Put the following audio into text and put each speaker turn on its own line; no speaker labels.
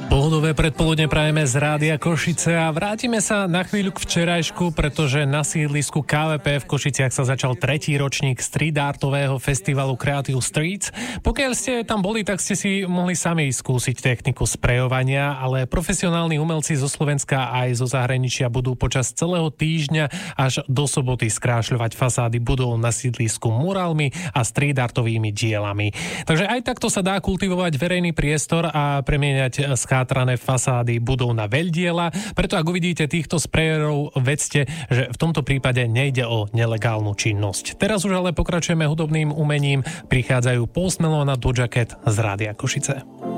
Pohodové predpoludne prajeme z Rádia Košice a vrátime sa na chvíľu k včerajšku, pretože na sídlisku KVP v Košiciach sa začal 3. ročník street artového festivalu Creative Streets. Pokiaľ ste tam boli, tak ste si mohli sami skúsiť techniku sprejovania, ale profesionálni umelci zo Slovenska aj zo zahraničia budú počas celého týždňa až do soboty skrášľovať fasády budov na sídlisku murálmi a street artovými dielami. Takže aj takto sa dá kultivovať verejný priestor a premieňať skátrané fasády budov na veľdiela. Preto ak uvidíte týchto sprejérov, vedzte, že v tomto prípade nejde o nelegálnu činnosť. Teraz už ale pokračujeme hudobným umením. Prichádzajú Post Malone a Doja Cat z Rádia Košice.